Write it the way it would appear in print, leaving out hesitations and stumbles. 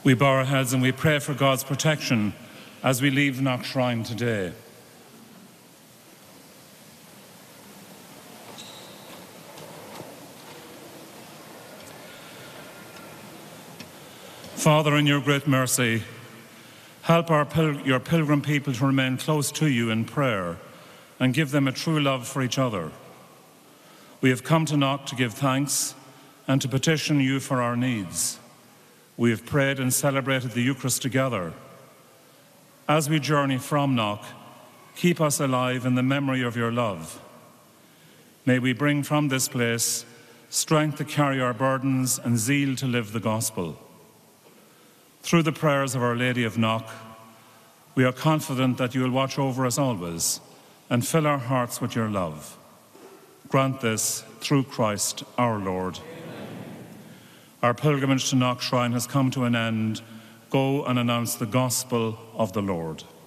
We bow our heads and we pray for God's protection as we leave Knock Shrine today. Father, in your great mercy, help your pilgrim people to remain close to you in prayer and give them a true love for each other. We have come to Knock to give thanks and to petition you for our needs. We have prayed and celebrated the Eucharist together. As we journey from Knock, keep us alive in the memory of your love. May we bring from this place strength to carry our burdens and zeal to live the gospel. Through the prayers of Our Lady of Knock, we are confident that you will watch over us always and fill our hearts with your love. Grant this through Christ our Lord. Amen. Our pilgrimage to Knock Shrine has come to an end. Go and announce the gospel of the Lord.